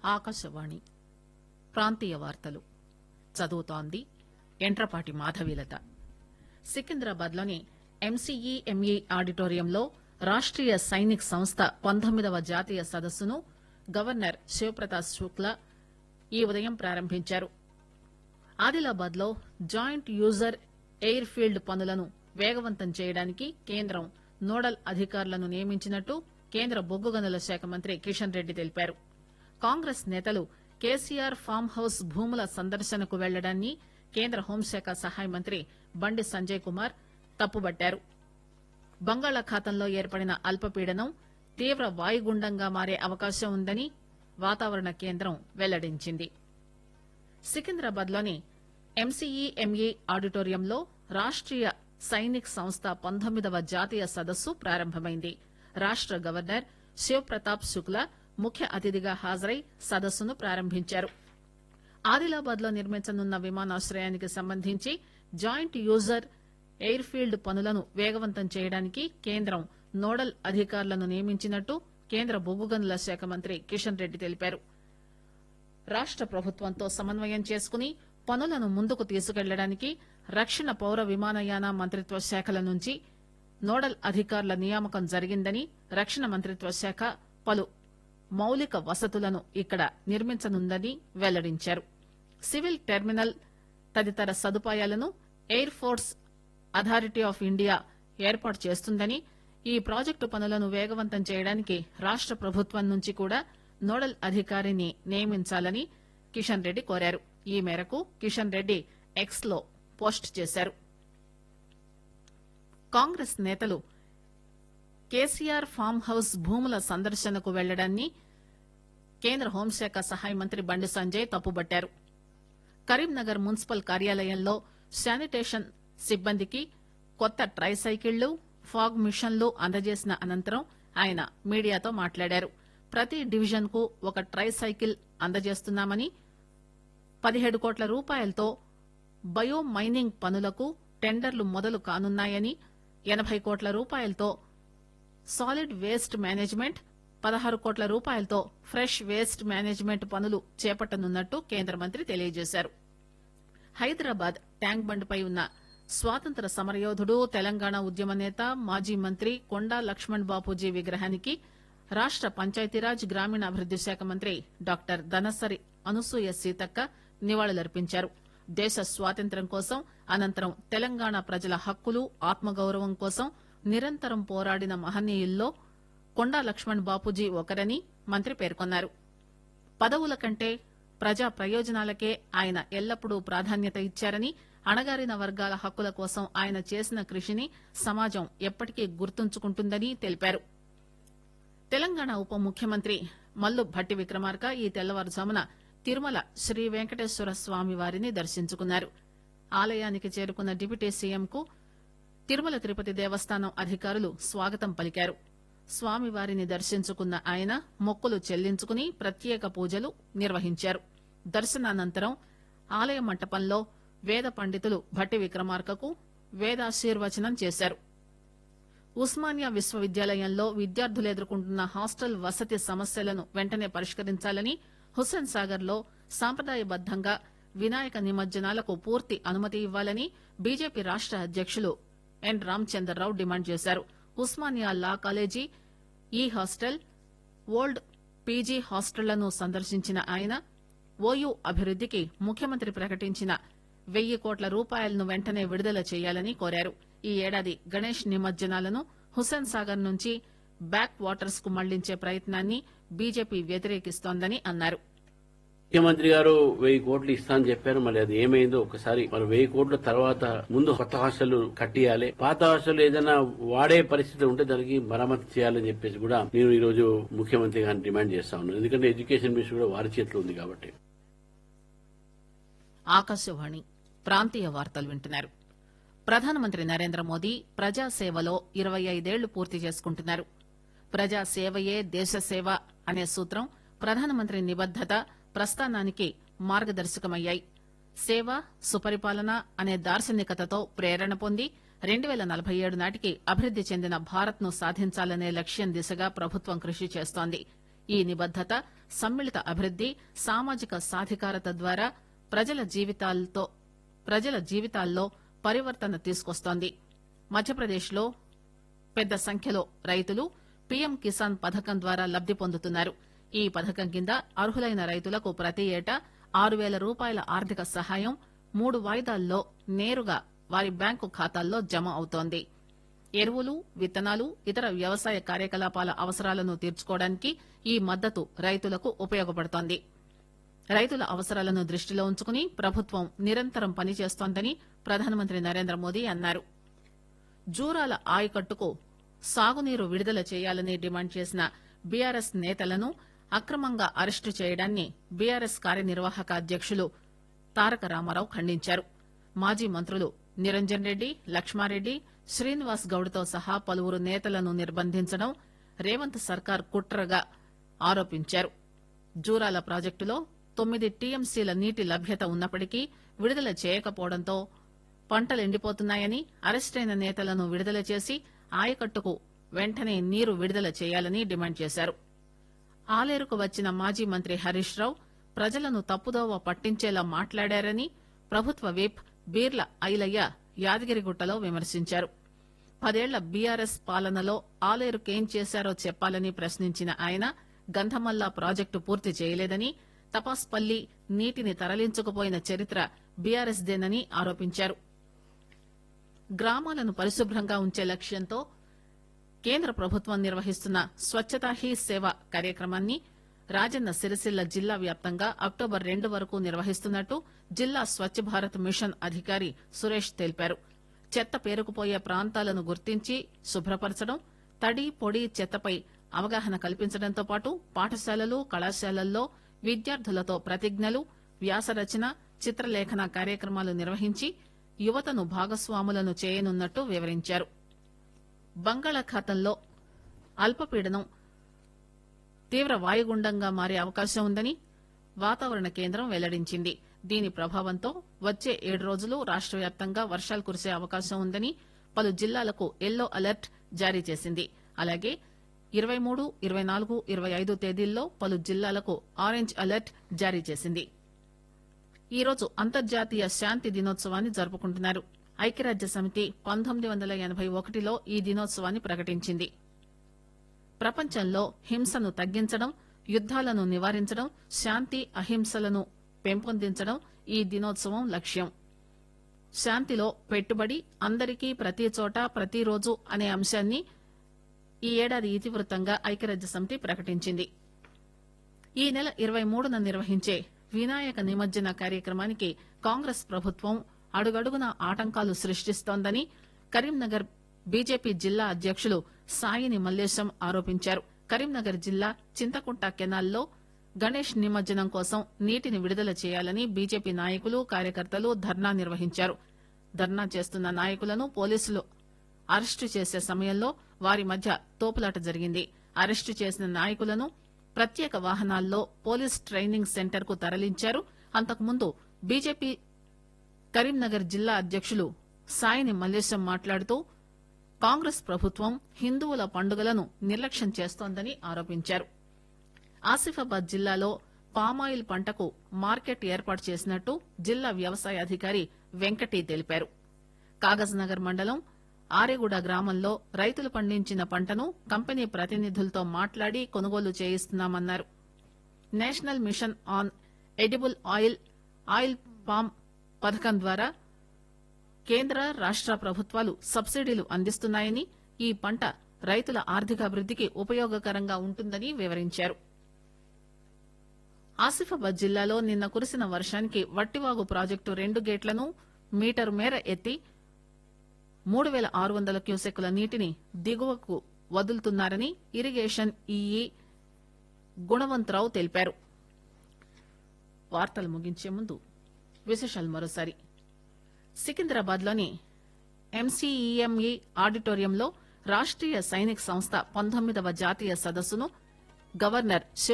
ఆకాశవాణి ప్రాంతీయ వార్తలు చదువుతోంది ఎంట్రపాటి మాధవీలత. సికింద్రాబాద్లోని ఎంసీఈఎంఈ ఆడిటోరియంలో రాష్టీయ సైనిక్ సంస్థ 19వ జాతీయ సదస్సును గవర్నర్ శివప్రతాప్ శుక్లా ఈ ఉదయం ప్రారంభించారు. ఆదిలాబాద్ లో జాయింట్ యూజర్ ఎయిర్ ఫీల్డ్ పనులను వేగవంతం చేయడానికి కేంద్రం నోడల్ అధికారులను నియమించినట్టు కేంద్ర బొగ్గు గనుల శాఖ మంత్రి కిషన్ రెడ్డి తెలిపారు. కాంగ్రెస్ నేతలు కేసీఆర్ ఫామ్ హౌస్ భూముల సందర్శనకు వెళ్లడాన్ని కేంద్ర హోంశాఖ సహాయ మంత్రి బండి సంజయ్ కుమార్ తప్పుబట్టారు. బంగాళాఖాతంలో ఏర్పడిన అల్పపీడనం తీవ్ర వాయుగుండంగా మారే అవకాశం ఉందని వాతావరణ కేంద్రం వెల్లడించింది. సికింద్రాబాద్ లోని ఎంసీఈఎంఈ ఆడిటోరియంలో రాష్టీయ సైనిక్ సంస్థ 19వ జాతీయ సదస్సు ప్రారంభమైంది. రాష్ట గవర్నర్ శివప్రతాప్ శుక్లా ముఖ్య అతిథిగా హాజరై సదస్సును ప్రారంభించారు. ఆదిలాబాద్ లో నిర్మించనున్న విమానాశ్రయానికి సంబంధించి జాయింట్ యూజర్ ఎయిర్ ఫీల్డ్ పనులను వేగవంతం చేయడానికి కేంద్రం నోడల్ అధికారులను నియమించినట్టు కేంద్ర బొగ్గు గనుల శాఖ మంత్రి కిషన్ రెడ్డి తెలిపారు. రాష్ట ప్రభుత్వంతో సమన్వయం చేసుకుని పనులను ముందుకు తీసుకెళ్లడానికి రక్షణ పౌర విమానయాన మంత్రిత్వ శాఖల నుంచి నోడల్ అధికారుల నియామకం జరిగిందని రక్షణ మంత్రిత్వ శాఖ పలు మౌలిక వసతులను ఇక్కడ నిర్మించనుందని వెల్లడించారు. సివిల్ టెర్మినల్ తదితర సదుపాయాలను air force authority of India ఏర్పాటు చేస్తుందని, ఈ ప్రాజెక్టు పనులను వేగవంతం చేయడానికి రాష్ట ప్రభుత్వం నుంచి కూడా నోడల్ అధికారిని నియమించాలని కిషన్ రెడ్డి కోరారు. ఈ మేరకు కిషన్ రెడ్డి ఎక్స్ లో పోస్ట్ చేశారు. కాంగ్రెస్ నేతలు కేసీఆర్ ఫామ్ హౌస్ భూముల సందర్శనకు వెళ్లడాన్ని కేంద్ర హోంశాఖ సహాయ మంత్రి బండి సంజయ్ తప్పుబట్టారు. కరీంనగర్ మున్సిపల్ కార్యాలయంలో శానిటేషన్ సిబ్బందికి కొత్త ట్రైసైకిళ్లు, ఫాగ్ మిషన్లు అందజేసిన అనంతరం ఆయన మీడియాతో మాట్లాడారు. ప్రతి డివిజన్ కు ఒక ట్రైసైకిల్ అందజేస్తున్నామని, 17 కోట్ల రూపాయలతో బయో మైనింగ్ పనులకు టెండర్లు మొదలు కానున్నాయని, 80 కోట్ల రూపాయలతో సాలిడ్ వేస్ట్ మేనేజ్మెంట్, 16 కోట్ల రూపాయలతో ఫ్రెష్ వేస్ట్ మేనేజ్మెంట్ పనులు చేపట్టనున్నట్టు కేంద్ర మంత్రి తెలియజేశారు. హైదరాబాద్ ట్యాంక్ బండ్పై ఉన్న స్వాతంత్ర సమరయోధుడు, తెలంగాణ ఉద్యమ నేత, మాజీ మంత్రి కొండా లక్ష్మణ్ బాపూజీ విగ్రహానికి రాష్ట పంచాయతీరాజ్ గ్రామీణాభివృద్ది శాఖ మంత్రి డాక్టర్ దనసరి అనసూయ సీతక్క నివాళులర్పించారు. దేశ స్వాతంత్ర్యం కోసం, అనంతరం తెలంగాణ ప్రజల హక్కులు, ఆత్మగౌరవం కోసం నిరంతరం పోరాడిన మహనీయుల్లో కొండా లక్ష్మణ్ బాపూజీ ఒకరని మంత్రి పేర్కొన్నారు. పదవుల కంటే ప్రజా ప్రయోజనాలకే ఆయన ఎల్లప్పుడూ ప్రాధాన్యత ఇచ్చారని, అణగారిన వర్గాల హక్కుల కోసం ఆయన చేసిన కృషిని సమాజం ఎప్పటికీ గుర్తుంచుకుంటుందని తెలిపారు. తెలంగాణ ఉప ముఖ్యమంత్రి మల్లు భట్టి విక్రమార్క ఈ తెల్లవారుజామున తిరుమల శ్రీ వెంకటేశ్వర స్వామి వారిని దర్శించుకున్నారు. ఆలయానికి చేరుకున్న డిప్యూటీ సీఎంకు తిరుమల తిరుపతి దేవస్థానం అధికారులు స్వాగతం పలికారు. స్వామివారిని దర్శించుకున్న ఆయన మొక్కులు చెల్లించుకుని ప్రత్యేక పూజలు నిర్వహించారు. దర్శనానంతరం ఆలయ మంటపంలో వేద పండితులు భట్టి విక్రమార్కకు వేదాశీర్వచనం చేశారు. ఉస్మానియా విశ్వవిద్యాలయంలో విద్యార్థులు ఎదుర్కొంటున్న హాస్టల్ వసతి సమస్యలను వెంటనే పరిష్కరించాలని, హుస్సేన్ సాగర్ లో సాంప్రదాయబద్దంగా వినాయక నిమజ్జనాలకు పూర్తి అనుమతి ఇవ్వాలని బీజేపీ రాష్ట అధ్యకులు ఎన్ రామచంద్రరావు డిమాండ్ చేశారు. ఉస్మానియా లా కాలేజీ, ఈ హాస్టల్, ఓల్డ్ పీజీ హాస్టళ్లను సందర్శించిన ఆయన ఓయూ అభివృద్దికి ముఖ్యమంత్రి ప్రకటించిన 1000 కోట్ల రూపాయలను వెంటనే విడుదల చేయాలని కోరారు. ఈ ఏడాది గణేష్ నిమజ్జనాలను హుస్సేన్ సాగర్ నుంచి బ్యాక్ వాటర్స్ కు మళ్లించే ప్రయత్నాన్ని బీజేపీ వ్యతిరేకిస్తోందని అన్నారు. ముఖ్యమంత్రి గారు 1000 కోట్లు ఇస్తా అని చెప్పారు. మరి అది ఏమైందో ఒకసారి, మరి 1000 కోట్ల తర్వాత ముందు కొత్త హాస్టల్ కట్టియాలి, పాత హాస్టల్ ఏదైనా వాడే పరిస్థితి ఉంటే దానికి మరమ్మతు చేయాలని చెప్పేసి కూడా నేను ఈ రోజు ముఖ్యమంత్రి గారిని డిమాండ్ చేస్తా ఉన్నాను. ఎందుకంటే ఎడ్యుకేషన్ మినిస్టర్ కూడా వారి చేతిలో ఉంది కాబట్టి. ఆకాశవాణి ప్రాంతీయ వార్తలు వింటున్నారు. ప్రధానమంత్రి నరేంద్ర మోదీ ప్రజాసేవలో 25 ఏళ్లు పూర్తి చేసుకుంటున్నారు. ప్రజాసేవయే దేశసేవ అనే సూత్రం ప్రధానమంత్రి నిబద్దత, ప్రస్థానానికి మార్గదర్శకమయ్యాయి. సేవ, సుపరిపాలన అనే దార్శనికతతో ప్రేరణ పొంది 2047 నాటికి అభివృద్ది చెందిన భారత్ ను సాధించాలనే లక్ష్యం దిశగా ప్రభుత్వం కృషి చేస్తోంది. ఈ నిబద్దత సమ్మిళిత అభివృద్ది సామాజిక సాధికారత ద్వారా ప్రజల జీవితాల్లో పరివర్తన తీసుకొస్తోంది. మధ్యప్రదేశ్ లో పెద్ద సంఖ్యలో రైతులు పీఎం కిసాన్ పథకం ద్వారా లబ్ది పొందుతున్నారు. ఈ పథకం కింద అర్హులైన రైతులకు ప్రతి ఏటా 6,000 రూపాయల ఆర్థిక సహాయం 3 వాయిదాల్లో నేరుగా వారి బ్యాంకు ఖాతాల్లో జమ అవుతోంది. ఎరువులు, విత్తనాలు, ఇతర వ్యవసాయ కార్యకలాపాల అవసరాలను తీర్చుకోవడానికి ఈ మద్దతు రైతులకు ఉపయోగపడుతోంది. రైతుల అవసరాలను దృష్టిలో ఉంచుకుని ప్రభుత్వం నిరంతరం పనిచేస్తోందని ప్రధానమంత్రి నరేంద్ర మోదీ అన్నారు. జూరాల ఆయకట్టుకు సాగునీరు విడుదల చేయాలని డిమాండ్ చేసిన బీఆర్ఎస్ నేతలను అక్రమంగా అరెస్టు చేయడాన్ని బీఆర్ఎస్ కార్యనిర్వాహక అధ్యకులు తారక రామారావు ఖండించారు. మాజీ మంత్రులు నిరంజన్ రెడ్డి, లక్ష్మారెడ్డి, శ్రీనివాస్ గౌడ్తో సహా పలువురు నేతలను నిర్బంధించడం రేవంత్ సర్కార్ కుట్రగా ఆరోపించారు. జూరాల ప్రాజెక్టులో 9 టీఎంసీల నీటి లభ్యత ఉన్నప్పటికీ విడుదల చేయకపోవడంతో పంటలెండిపోతున్నాయని, అరెస్టైన నేతలను విడుదల చేసి ఆయకట్టుకు వెంటనే నీరు విడుదల చేయాలని డిమాండ్ చేశారు. ఆలేరుకు వచ్చిన మాజీ మంత్రి హరీష్ రావు ప్రజలను తప్పుదోవ పట్టించేలా మాట్లాడారని ప్రభుత్వ విప్ బీర్ల ఐలయ్య యాదగిరిగుట్టలో విమర్శించారు. 10 ఏళ్ల బీఆర్ఎస్ పాలనలో ఆలేరుకేం చేశారో చెప్పాలని ప్రశ్నించిన ఆయన గంధమల్లా ప్రాజెక్టు పూర్తి చేయలేదని, తపాస్పల్లి నీటిని తరలించుకుపోయిన చరిత్ర బీఆర్ఎస్ దేనని ఆరోపించారు. గ్రామాలను పరిశుభ్రంగా ఉంచే లక్ష్యంతో కేంద్ర ప్రభుత్వం నిర్వహిస్తున్న స్వచ్ఛతా హీ సేవ కార్యక్రమాన్ని రాజన్న సిరిసిల్ల జిల్లా వ్యాప్తంగా అక్టోబర్ 2 వరకు నిర్వహిస్తున్నట్టు జిల్లా స్వచ్ఛ భారత్ మిషన్ అధికారి సురేష్ తెలిపారు. చెత్త పేరుకుపోయే ప్రాంతాలను గుర్తించి శుభ్రపరచడం, తడి పొడి చెత్తపై అవగాహన కల్పించడంతో పాటు పాఠశాలలు, కళాశాలల్లో విద్యార్థులతో ప్రతిజ్ఞలు, వ్యాసరచన, చిత్రలేఖన కార్యక్రమాలు నిర్వహించి యువతను భాగస్వాములను చేయనున్నట్టు వివరించారు. బంగాళాఖాతంలో అల్పపీడనం తీవ్ర వాయుగుండంగా మారే అవకాశం ఉందని వాతావరణ కేంద్రం వెల్లడించింది. దీని ప్రభావంతో వచ్చే 7 రోజులు రాష్ట వ్యాప్తంగా వర్షాలు కురిసే అవకాశం ఉందని పలు జిల్లాలకు ఎల్లో అలర్ట్ జారీ చేసింది. అలాగే 23, 24, 25 తేదీల్లో పలు జిల్లాలకు ఆరెంజ్ అలర్ట్ జారీ చేసింది. ఈరోజు అంతర్జాతీయ శాంతి దినోత్సవాన్ని జరుపుకుంటున్నారు. ఐక్యరాజ్య సమితి 1981లో ఈ దినోత్సవాన్ని ప్రకటించింది. ప్రపంచంలో హింసను తగ్గించడం, యుద్దాలను నివారించడం, శాంతి అహింసలను పెంపొందించడం ఈ దినోత్సవం లక్ష్యం. శాంతిలో పెట్టుబడి అందరికీ ప్రతి చోట ప్రతిరోజు అనే అంశాన్ని ఈ ఏడాది ఇతివృత్తంగా ఐక్యరాజ్య సమితి ప్రకటించింది. ఈ నెల 23న నిర్వహించే వినాయక నిమజ్జన కార్యక్రమానికి కాంగ్రెస్ ప్రభుత్వం అడుగడుగునా ఆటంకాలు సృష్టిస్తోందని కరీంనగర్ బీజేపీ జిల్లా అధ్యకులు సాయిని మల్లేశం ఆరోపించారు. కరీంనగర్ జిల్లా చింతకుంట కెనాల్లో గణేష్ నిమజ్జనం కోసం నీటిని విడుదల చేయాలని బీజేపీ నాయకులు, కార్యకర్తలు ధర్నా నిర్వహించారు. ధర్నా చేస్తున్న నాయకులను పోలీసులు అరెస్టు చేసే సమయంలో వారి మధ్య తోపులాట జరిగింది. అరెస్టు చేసిన నాయకులను ప్రత్యేక వాహనాల్లో పోలీస్ ట్రైనింగ్ సెంటర్ కు తరలించారు. అంతకుముందు బీజేపీ కరీంనగర్ జిల్లా అధ్యకులు సాయిని మల్లేశం మాట్లాడుతూ కాంగ్రెస్ ప్రభుత్వం హిందువుల పండుగలను నిర్లక్ష్యం చేస్తోందని ఆరోపించారు. ఆసిఫాబాద్ జిల్లాలో పామాయిల్ పంటకు మార్కెట్ ఏర్పాటు చేసినట్టు జిల్లా వ్యవసాయ అధికారి వెంకటి తెలిపారు. కాగజ్ నగర్ మండలం ఆరేగూడ గ్రామంలో రైతులు పండించిన పంటను కంపెనీ ప్రతినిధులతో మాట్లాడి కొనుగోలు చేయిస్తున్నామన్నారు. National mission on edible oil palm పథకం ద్వారా కేంద్ర రాష్ట ప్రభుత్వాలు సబ్సిడీలు అందిస్తున్నాయని, ఈ పంట రైతుల ఆర్థికాభివృద్దికి ఉపయోగకరంగా ఉంటుందని వివరించారు. ఆసిఫాబాద్ జిల్లాలో నిన్న కురిసిన వర్షానికి వట్టివాగు ప్రాజెక్టు 2 గేట్లను మీటరు మేర ఎత్తి 3600 క్యూసెక్కుల నీటిని దిగువకు వదులుతున్నారని ఇరిగేషన్ ఈఈ గుణవంతరావు తెలిపారు. వార్తలు ముగించే ముందు విశేషాలు మరోసారి. సికింద్రాబాద్ లోని ఎంసీఈఎంఈ ఆడిటోరియంలో రాష్ట్రీయ సైనిక్ సంస్థ 19వ జాతీయ సదస్సును గవర్నర్